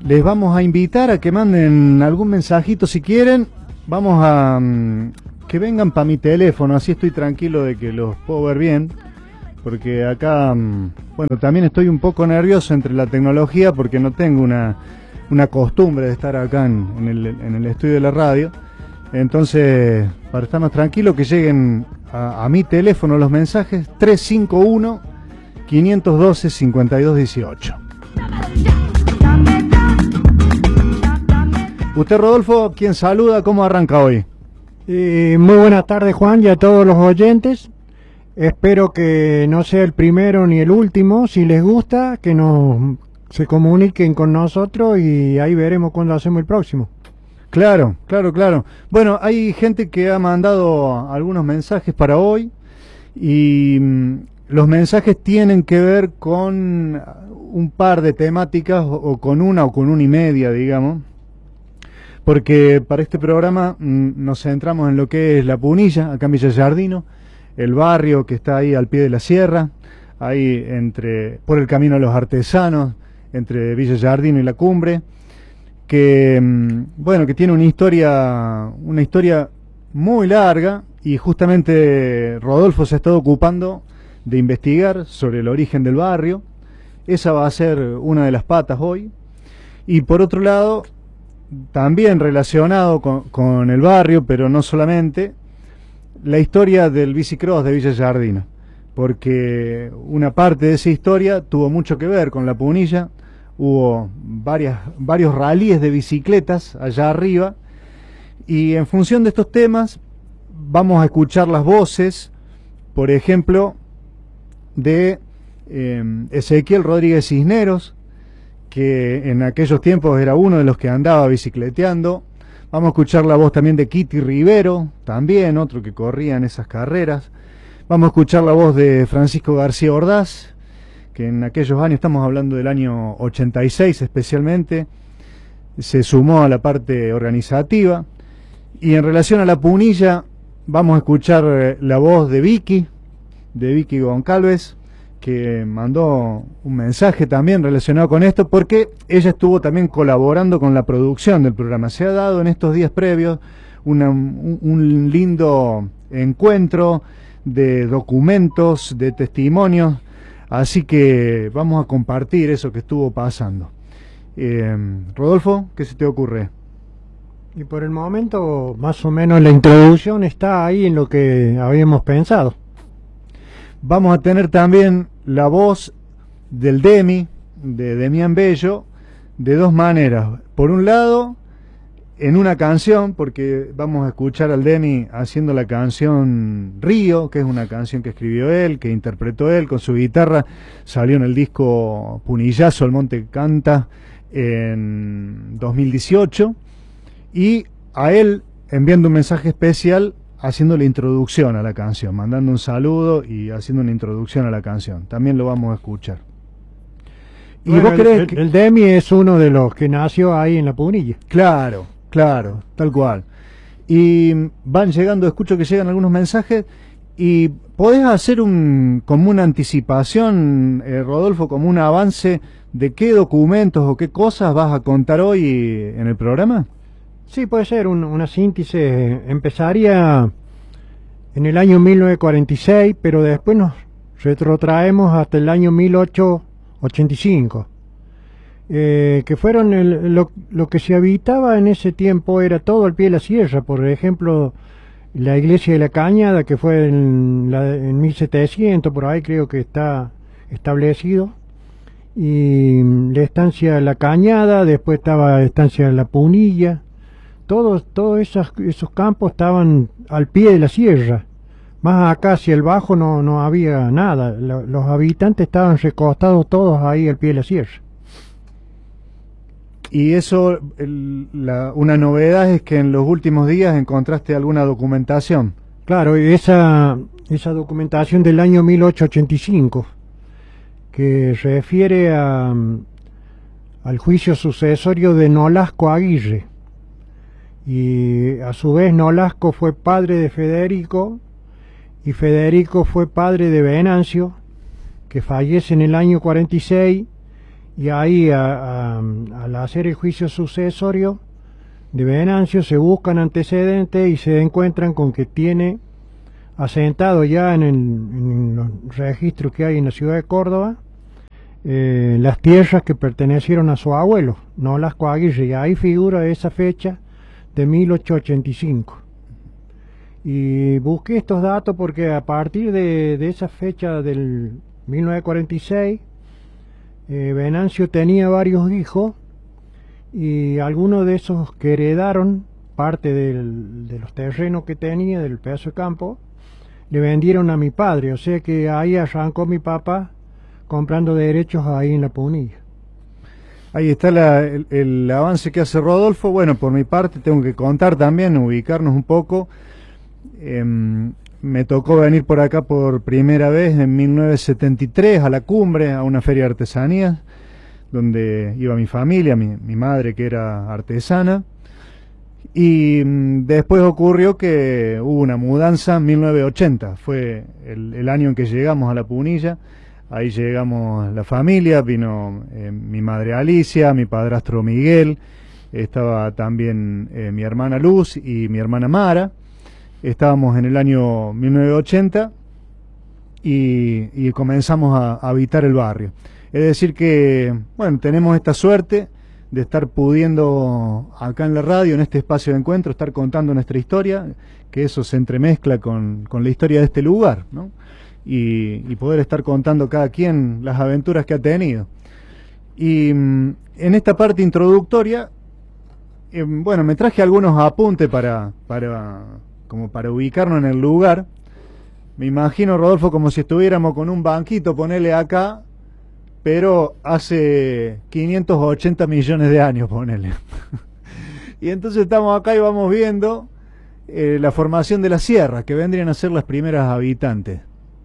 les vamos a invitar a que manden algún mensajito si quieren. Vamos a que vengan para mi teléfono, así estoy tranquilo de que los puedo ver bien. Porque acá, bueno, también estoy un poco nervioso entre la tecnología porque no tengo una costumbre de estar acá en el estudio de la radio. Entonces, para estar más tranquilo, que lleguen a mi teléfono los mensajes 351-512-5218. Usted, Rodolfo, ¿quién saluda? ¿Cómo arranca hoy? Muy buenas tardes, Juan, y a todos los oyentes. Espero que no sea el primero ni el último. Si les gusta, que se comuniquen con nosotros y ahí veremos cuándo hacemos el próximo. Claro. Bueno, hay gente que ha mandado algunos mensajes para hoy y los mensajes tienen que ver con un par de temáticas o con una y media, digamos. Porque para este programa nos centramos en lo que es La Punilla, acá en Villa Giardino, el barrio que está ahí al pie de la sierra, ahí por el camino de los artesanos, entre Villa Giardino y La Cumbre, que bueno, que tiene una historia muy larga, y justamente Rodolfo se ha estado ocupando de investigar sobre el origen del barrio. Esa va a ser una de las patas hoy. Y por otro lado, también relacionado con el barrio, pero no solamente, la historia del bicicross de Villa Giardino, porque una parte de esa historia tuvo mucho que ver con La Punilla. Hubo varios rallies de bicicletas allá arriba, y en función de estos temas vamos a escuchar las voces, por ejemplo, de Ezequiel Rodríguez Cisneros, que en aquellos tiempos era uno de los que andaba bicicleteando. Vamos a escuchar la voz también de Kitty Rivero, también otro que corría en esas carreras. Vamos a escuchar la voz de Francisco García Ordaz, que en aquellos años, estamos hablando del año 86 especialmente, se sumó a la parte organizativa. Y en relación a La Punilla, vamos a escuchar la voz de Vicky Goncalves, que mandó un mensaje también relacionado con esto, porque ella estuvo también colaborando con la producción del programa. Se ha dado en estos días previos un lindo encuentro de documentos, de testimonios, así que vamos a compartir eso que estuvo pasando. Rodolfo, ¿qué se te ocurre? Y por el momento, más o menos la introducción está ahí en lo que habíamos pensado. Vamos a tener también la voz del Demi, de Demián Bello, de dos maneras. Por un lado, en una canción, porque vamos a escuchar al Demi haciendo la canción Río, que es una canción que escribió él, que interpretó él con su guitarra, salió en el disco Punillazo, El Monte Canta, en 2018, y a él enviando un mensaje especial haciendo la introducción a la canción, mandando un saludo y haciendo una introducción a la canción. También lo vamos a escuchar. ¿Y bueno, vos crees el Demi es uno de los que nació ahí en La Punilla? Claro, tal cual. Y van llegando, escucho que llegan algunos mensajes, y podés hacer como una anticipación, Rodolfo, como un avance de qué documentos o qué cosas vas a contar hoy en el programa. Sí, puede ser una síntesis. Empezaría en el año 1946, pero después nos retrotraemos hasta el año 1885, que fueron lo que se habitaba en ese tiempo era todo al pie de la sierra. Por ejemplo, la iglesia de la Cañada, que fue en 1700, por ahí creo que está establecido, y la estancia La Cañada, después estaba la estancia La Punilla. Todos esos campos estaban al pie de la sierra. Más acá hacia el bajo no había nada. Los habitantes estaban recostados todos ahí al pie de la sierra. Y eso, una novedad es que en los últimos días encontraste alguna documentación. Claro, esa documentación del año 1885, que refiere al juicio sucesorio de Nolasco Aguirre. Y a su vez Nolasco fue padre de Federico, y Federico fue padre de Venancio, que fallece en el año 46, y ahí a al hacer el juicio sucesorio de Venancio se buscan antecedentes y se encuentran con que tiene asentado ya en los registros que hay en la ciudad de Córdoba las tierras que pertenecieron a su abuelo, no las Coaguirre, y ahí figura esa fecha de 1885. Y busqué estos datos porque a partir de esa fecha del 1946, Venancio tenía varios hijos y algunos de esos que heredaron parte de los terrenos que tenía, del pedazo de campo, le vendieron a mi padre, o sea que ahí arrancó mi papá comprando derechos ahí en la Punilla. Ahí está el avance que hace Rodolfo. Bueno, por mi parte tengo que contar también, ubicarnos un poco. Me tocó venir por acá por primera vez en 1973 a la Cumbre, a una feria de artesanías, donde iba mi familia, mi madre que era artesana. Y después ocurrió que hubo una mudanza en 1980, fue el año en que llegamos a la Punilla. Ahí llegamos la familia, vino mi madre Alicia, mi padrastro Miguel, estaba también mi hermana Luz y mi hermana Mara. Estábamos en el año 1980 y comenzamos a habitar el barrio. Es decir que, bueno, tenemos esta suerte de estar pudiendo acá en la radio, en este espacio de encuentro, estar contando nuestra historia, que eso se entremezcla con la historia de este lugar, ¿no? Y poder estar contando cada quien las aventuras que ha tenido. Y en esta parte introductoria, bueno, me traje algunos apuntes como para ubicarnos en el lugar. Me imagino, Rodolfo, como si estuviéramos con un banquito, ponele acá, pero hace 580 millones de años, ponele. Y entonces estamos acá y vamos viendo la formación de las sierras, que vendrían a ser las primeras habitantes.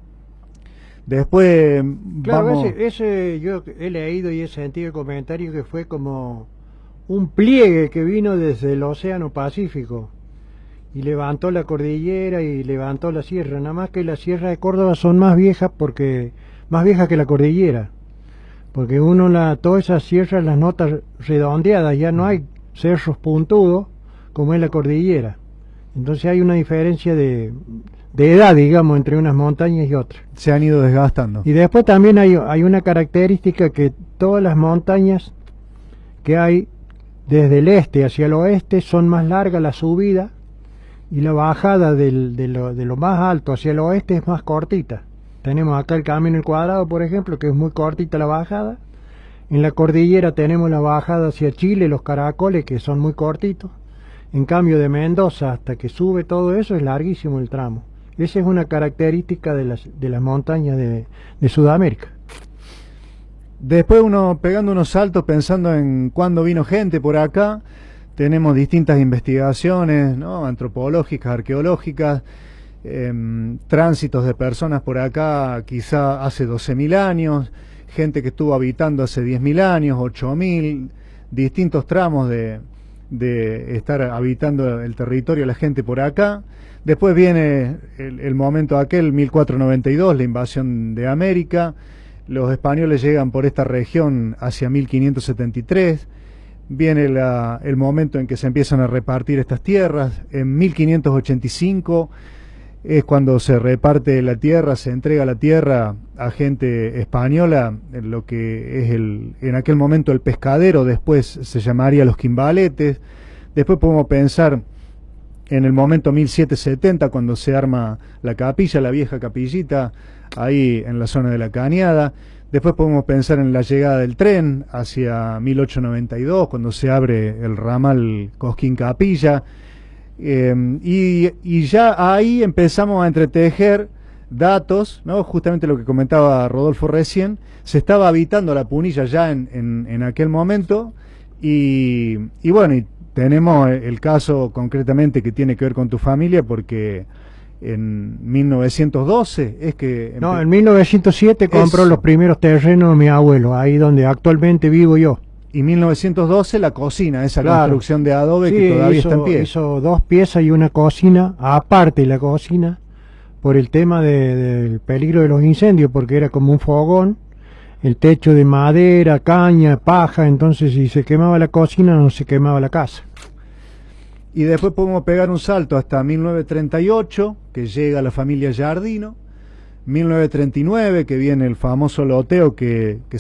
Después claro, vamos... ese yo he leído y he sentido el comentario que fue como un pliegue que vino desde el Océano Pacífico y levantó la cordillera y levantó la sierra, nada más que las sierras de Córdoba son más viejas que la cordillera, porque todas esas sierras las nota redondeadas, ya no hay cerros puntudos como es la cordillera, entonces hay una diferencia de edad, digamos, entre unas montañas y otras. Se han ido desgastando. Y después también hay una característica, que todas las montañas que hay desde el este hacia el oeste son más largas la subida y la bajada de lo más alto hacia el oeste es más cortita. Tenemos acá el Camino al Cuadrado, por ejemplo, que es muy cortita la bajada. En la cordillera tenemos la bajada hacia Chile, los Caracoles, que son muy cortitos. En cambio, de Mendoza hasta que sube todo eso es larguísimo el tramo. Esa es una característica de las montañas de Sudamérica. Después uno pegando unos saltos pensando en cuándo vino gente por acá, tenemos distintas investigaciones, ¿no?, antropológicas, arqueológicas, tránsitos de personas por acá quizá hace 12.000 años, gente que estuvo habitando hace 10.000 años, 8.000, distintos tramos de estar habitando el territorio la gente por acá. Después viene el momento aquel, 1492, la invasión de América. Los españoles llegan por esta región hacia 1573. Viene el momento en que se empiezan a repartir estas tierras. En 1585 es cuando se reparte la tierra, se entrega la tierra a gente española, en lo que es en aquel momento el pescadero, después se llamaría los quimbaletes. Después podemos pensar en el momento 1770, cuando se arma la capilla, la vieja capillita, ahí en la zona de la Cañada. Después podemos pensar en la llegada del tren hacia 1892, cuando se abre el ramal Cosquín-Capilla. Y ya ahí empezamos a entretejer datos, ¿no? Justamente lo que comentaba Rodolfo recién, se estaba habitando la Punilla ya en aquel momento, y bueno, y tenemos el caso concretamente que tiene que ver con tu familia, porque en 1912 es que... No, en 1907 compró los primeros terrenos mi abuelo, ahí donde actualmente vivo yo. Y 1912 la cocina, esa construcción de adobe, sí, que todavía está en pie. Hizo 2 piezas y una cocina, aparte la cocina, por el tema del peligro de los incendios, porque era como un fogón. el techo de madera, caña, paja, entonces si se quemaba la cocina no se quemaba la casa. Y después podemos pegar un salto hasta 1938, que llega la familia Giardino, 1939, que viene el famoso loteo que